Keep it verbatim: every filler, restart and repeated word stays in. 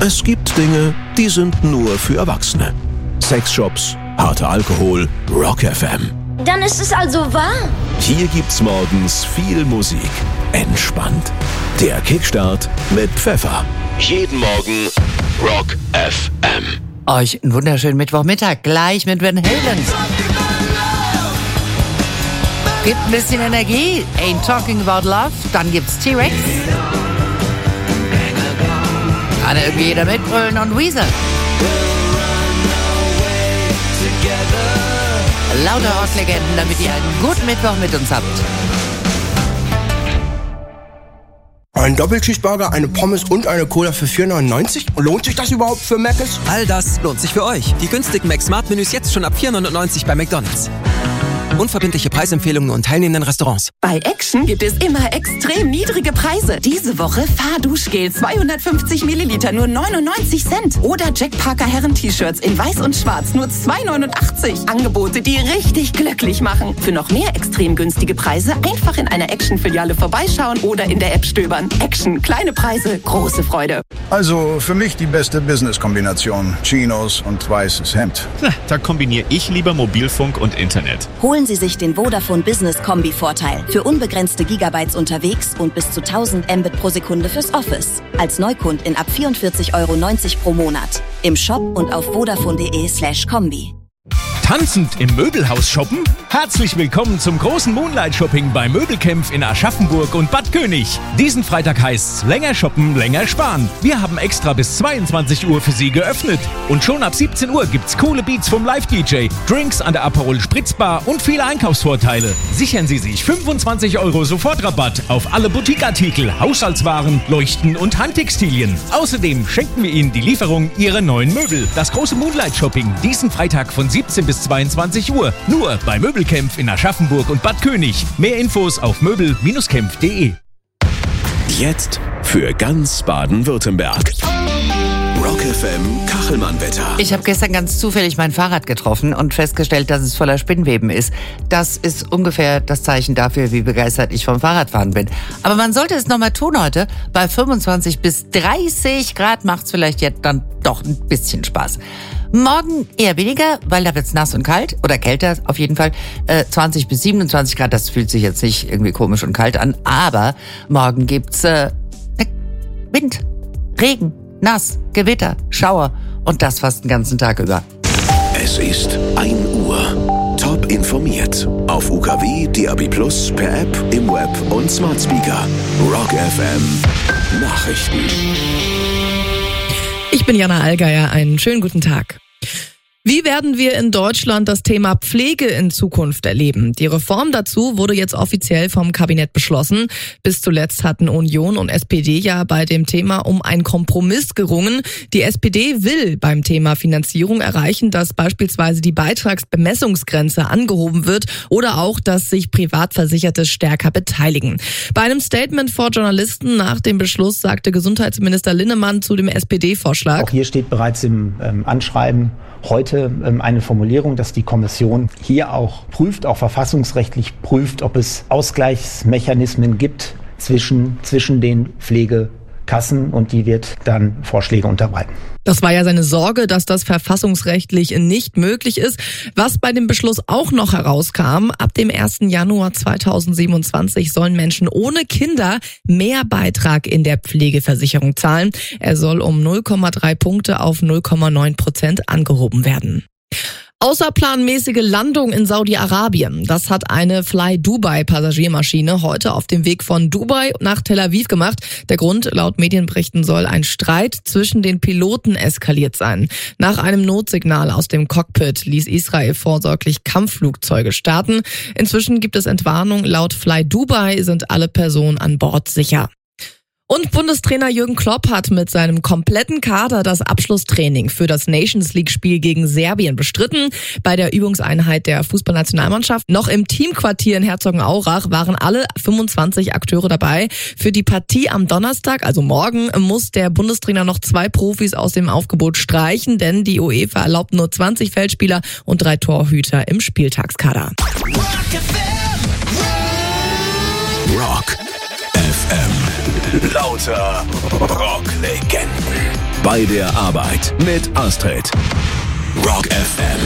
Es gibt Dinge, die sind nur für Erwachsene. Sexshops, harter Alkohol, Rock F M. Dann ist es also wahr. Hier gibt's morgens viel Musik. Entspannt. Der Kickstart mit Pfeffer. Jeden Morgen Rock F M. Euch einen wunderschönen Mittwochmittag, gleich mit Van Halen. Gibt ein bisschen Energie. Ain't Talking About Love. Dann gibt's T-Rex. Kann irgendwie jeder mitbrüllen und Weezer. Lauter Rocklegenden, damit ihr einen guten Mittwoch mit uns habt. Ein Doppelcheeseburger, eine Pommes und eine Cola für vier neunundneunzig? Lohnt sich das überhaupt für Mc's? All das lohnt sich für euch. Die günstigen Mac-Smart-Menüs jetzt schon ab vier neunundneunzig bei McDonald's. Unverbindliche Preisempfehlungen und teilnehmenden Restaurants. Bei Action gibt es immer extrem niedrige Preise. Diese Woche Fahrduschgel zweihundertfünfzig Milliliter nur neunundneunzig Cent. Oder Jack Parker Herren-T-Shirts in weiß und schwarz nur zwei neunundachtzig. Angebote, die richtig glücklich machen. Für noch mehr extrem günstige Preise einfach in einer Action-Filiale vorbeischauen oder in der App stöbern. Action, kleine Preise, große Freude. Also für mich die beste Business-Kombination. Chinos und weißes Hemd. Na, da kombiniere ich lieber Mobilfunk und Internet. Holen Sie sich den Vodafone Business Kombi-Vorteil. Für unbegrenzte Gigabytes unterwegs und bis zu tausend Mbit pro Sekunde fürs Office. Als Neukundin ab vierundvierzig Euro neunzig pro Monat. Im Shop und auf vodafone.de slash Kombi. Tanzend im Möbelhaus shoppen? Herzlich willkommen zum großen Moonlight Shopping bei Möbelkämpf in Aschaffenburg und Bad König. Diesen Freitag heißt's länger shoppen, länger sparen. Wir haben extra bis zweiundzwanzig Uhr für Sie geöffnet. Und schon ab siebzehn Uhr gibt's coole Beats vom Live-D J, Drinks an der Aperol Spritzbar und viele Einkaufsvorteile. Sichern Sie sich fünfundzwanzig Euro Sofortrabatt auf alle Boutiqueartikel, Haushaltswaren, Leuchten und Handtextilien. Außerdem schenken wir Ihnen die Lieferung Ihrer neuen Möbel. Das große Moonlight Shopping diesen Freitag von siebzehn bis zweiundzwanzig Uhr. Nur bei Möbelkämpf in Aschaffenburg und Bad König. Mehr Infos auf möbel kämpf punkt de. Jetzt für ganz Baden-Württemberg. Rock F M Kachelmann-Wetter. Ich habe gestern ganz zufällig mein Fahrrad getroffen und festgestellt, dass es voller Spinnweben ist. Das ist ungefähr das Zeichen dafür, wie begeistert ich vom Fahrradfahren bin. Aber man sollte es nochmal tun heute. Bei fünfundzwanzig bis dreißig Grad macht's vielleicht jetzt dann doch ein bisschen Spaß. Morgen eher weniger, weil da wird's nass und kalt. Oder kälter auf jeden Fall. Äh, zwanzig bis siebenundzwanzig Grad, das fühlt sich jetzt nicht irgendwie komisch und kalt an. Aber morgen gibt's äh, Wind, Regen, nass, Gewitter, Schauer und das fast den ganzen Tag über. Es ist ein Uhr. Top informiert. Auf U K W, D A B plus, per App, im Web und Smart Speaker. Rock F M Nachrichten. Ich bin Jana Allgeier. Einen schönen guten Tag. Wie werden wir in Deutschland das Thema Pflege in Zukunft erleben? Die Reform dazu wurde jetzt offiziell vom Kabinett beschlossen. Bis zuletzt hatten Union und S P D ja bei dem Thema um einen Kompromiss gerungen. Die S P D will beim Thema Finanzierung erreichen, dass beispielsweise die Beitragsbemessungsgrenze angehoben wird oder auch, dass sich Privatversicherte stärker beteiligen. Bei einem Statement vor Journalisten nach dem Beschluss sagte Gesundheitsminister Linnemann zu dem S P D-Vorschlag: Auch hier steht bereits im ähm, Anschreiben heute ähm, eine Formulierung, dass die Kommission hier auch prüft, auch verfassungsrechtlich prüft, ob es Ausgleichsmechanismen gibt zwischen, zwischen den Pflegekassen, und die wird dann Vorschläge unterbreiten. Das war ja seine Sorge, dass das verfassungsrechtlich nicht möglich ist. Was bei dem Beschluss auch noch herauskam: Ab dem ersten Januar zweitausendsiebenundzwanzig sollen Menschen ohne Kinder mehr Beitrag in der Pflegeversicherung zahlen. Er soll um null Komma drei Punkte auf null Komma neun Prozent angehoben werden. Außerplanmäßige Landung in Saudi-Arabien. Das hat eine Fly Dubai Passagiermaschine heute auf dem Weg von Dubai nach Tel Aviv gemacht. Der Grund, laut Medienberichten, soll ein Streit zwischen den Piloten eskaliert sein. Nach einem Notsignal aus dem Cockpit ließ Israel vorsorglich Kampfflugzeuge starten. Inzwischen gibt es Entwarnung. Laut Fly Dubai sind alle Personen an Bord sicher. Und Bundestrainer Jürgen Klopp hat mit seinem kompletten Kader das Abschlusstraining für das Nations-League-Spiel gegen Serbien bestritten. Bei der Übungseinheit der Fußballnationalmannschaft noch im Teamquartier in Herzogenaurach waren alle fünfundzwanzig Akteure dabei. Für die Partie am Donnerstag, also morgen, muss der Bundestrainer noch zwei Profis aus dem Aufgebot streichen, denn die UEFA erlaubt nur zwanzig Feldspieler und drei Torhüter im Spieltagskader. Rock F M. Lauter Rocklegenden. bei der Arbeit mit Astrid. Rock F M.